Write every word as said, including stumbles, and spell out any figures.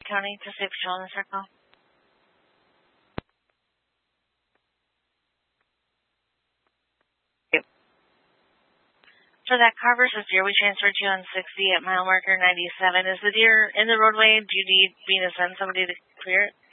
County to Safe Patrol in the circle. For that car versus deer, we transferred you on sixty at mile marker ninety-seven. Is the deer in the roadway? Do you need me to send somebody to clear it?